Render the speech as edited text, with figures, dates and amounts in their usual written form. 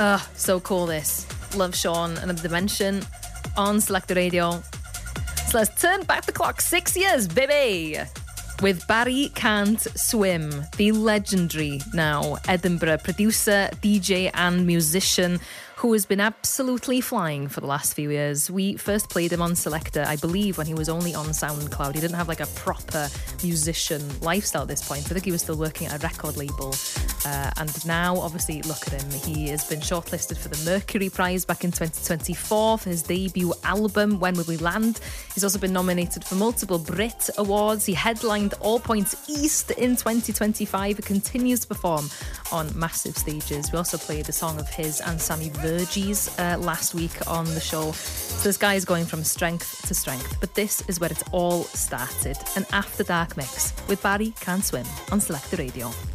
So cool this. Love Sean and The Dimension on Selector Radio. So let's turn back the clock 6 years, baby, with Barry Can't Swim, the legendary now Edinburgh producer, DJ and musician who has been absolutely flying for the last few years. We first played him on Selector, I believe, when he was only on SoundCloud. He didn't have like a proper musician lifestyle at this point. I think he was still working at a record label. And now, obviously, look at him. He has been shortlisted for the Mercury Prize back in 2024 for his debut album, When Will We Land? He's also been nominated for multiple Brit Awards. He headlined All Points East in 2025. He continues to perform on massive stages. We also played a song of his and Sammy Verges last week on the show. So this guy is going from strength to strength. But this is where it all started. An After Dark mix with Barry Can't Swim on Selector Radio.